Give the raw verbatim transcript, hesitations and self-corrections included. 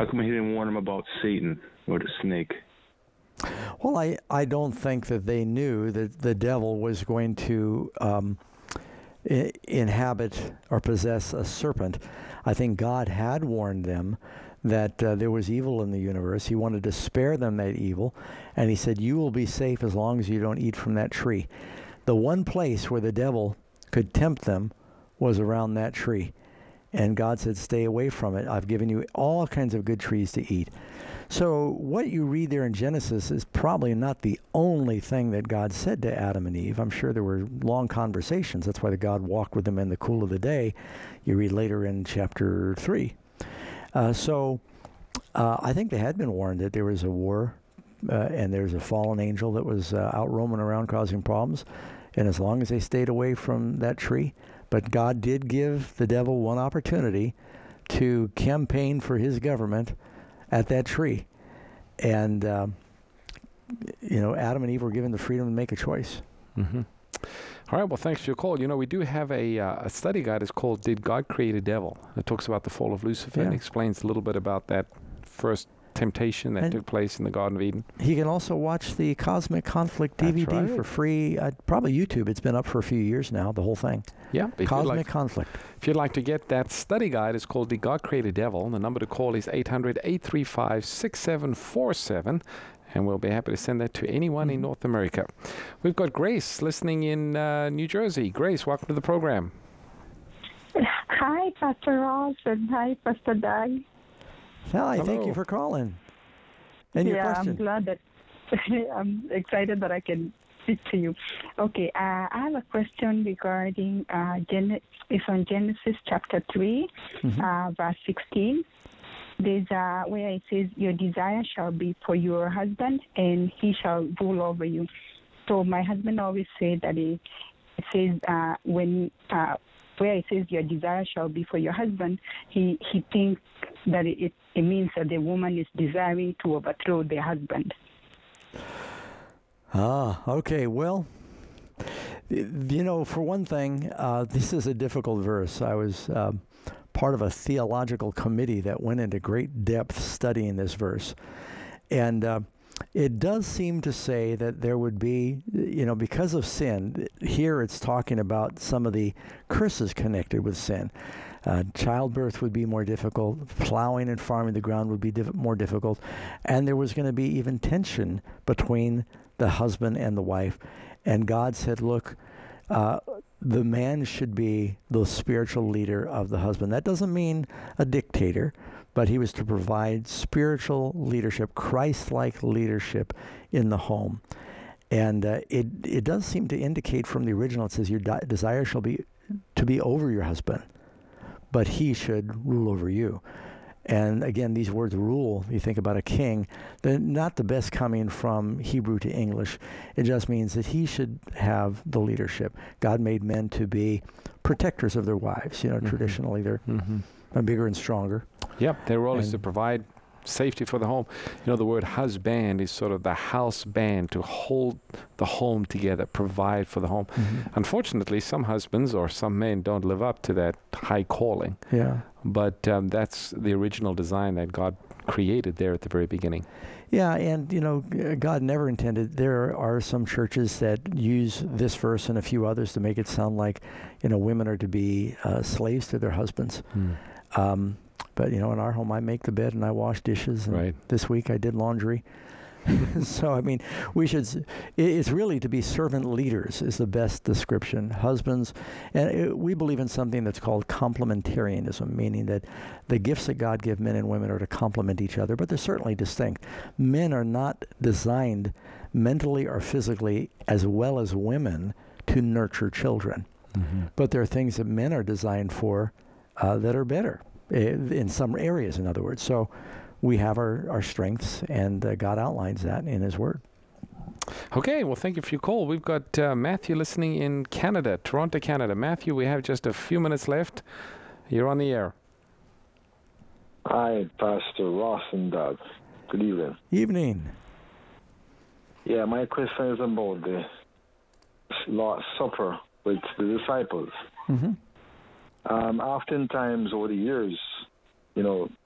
How come he didn't warn them about Satan or the snake? Well, I, I don't think that they knew that the devil was going to um, I- inhabit or possess a serpent. I think God had warned them that uh, there was evil in the universe. He wanted to spare them that evil, and he said, you will be safe as long as you don't eat from that tree. The one place where the devil could tempt them was around that tree. And God said, stay away from it. I've given you all kinds of good trees to eat. So what you read there in Genesis is probably not the only thing that God said to Adam and Eve. I'm sure there were long conversations. That's why the God walked with them in the cool of the day. You read later in chapter three. Uh, so uh, I think they had been warned that there was a war uh, and there's a fallen angel that was uh, out roaming around causing problems. And as long as they stayed away from that tree, but God did give the devil one opportunity to campaign for his government at that tree. And, um, you know, Adam and Eve were given the freedom to make a choice. Mm-hmm. All right, well, thanks for your call. You know, we do have a, uh, a study guide. It's called Did God Create a Devil? It talks about the fall of Lucifer Yeah. and explains a little bit about that first temptation that And took place in the Garden of Eden. He can also watch the Cosmic Conflict D V D That's right. for free. Uh, probably YouTube. It's been up for a few years now, the whole thing. Yeah. If you'd Cosmic like, Conflict. if you'd like to get that study guide, it's called Did God Create a Devil? The number to call is eight hundred, eight three five, six seven four seven. And we'll be happy to send that to anyone in North America. We've got Grace listening in uh, New Jersey. Grace, welcome to the program. Hi, Pastor Ross, and hi, Pastor Doug. Hi, thank Hello. you for calling. And your yeah, question. I'm glad that I'm excited that I can speak to you. Okay, uh, I have a question regarding uh, Gen- it's on Genesis chapter three, Mhm. uh, verse sixteen. There's uh, where it says, "Your desire shall be for your husband, and he shall rule over you." So my husband always said that it, it says uh, when uh, where it says your desire shall be for your husband, he he thinks that it, it means that the woman is desiring to overthrow the husband. Ah, okay. Well, y- you know, for one thing, uh, this is a difficult verse. I was um, part of a theological committee that went into great depth studying this verse. And uh, it does seem to say that there would be, you know, because of sin, here it's talking about some of the curses connected with sin. Uh, childbirth would be more difficult. Plowing and farming the ground would be diff- more difficult. And there was going to be even tension between the husband and the wife. And God said, look, uh, the man should be the spiritual leader of the husband. That doesn't mean a dictator, but he was to provide spiritual leadership, Christ-like leadership in the home. And uh, it it does seem to indicate from the original, it says, your di- desire shall be to be over your husband, but he should rule over you. And again, these words rule, you think about a king, they're not the best coming from Hebrew to English. It just means that he should have the leadership. God made men to be protectors of their wives. You know, Mhm. traditionally they're Mm-hmm. bigger and stronger. Yep, their role is to And- provide safety for the home. You know, the word husband is sort of the house band, to hold the home together, provide for the home. Unfortunately, some husbands or some men don't live up to that high calling. Yeah. But um, that's the original design that God created there at the very beginning. Yeah, and you know, g- God never intended. There are some churches that use this verse and a few others to make it sound like, you know, women are to be uh, slaves to their husbands. Um, but you know, in our home, I make the bed and I wash dishes. And Right. this week I did laundry. So I mean, we should. s- i- It's really to be servant leaders is the best description. Husbands, and it, we believe in something that's called complementarianism, meaning that the gifts that God give men and women are to complement each other, but they're certainly distinct. Men are not designed mentally or physically as well as women to nurture children, but there are things that men are designed for uh, that are better eh, in some areas. In other words, so. We have our, our strengths, and uh, God outlines that in His Word. Okay, well, thank you for your call. We've got uh, Matthew listening in Canada, Toronto, Canada. Matthew, we have just a few minutes left. You're on the air. Hi, Pastor Ross and Doug. Good evening. Evening. Yeah, my question is about the Lord's Supper with the disciples. Mm-hmm. Um, oftentimes over the years, you know,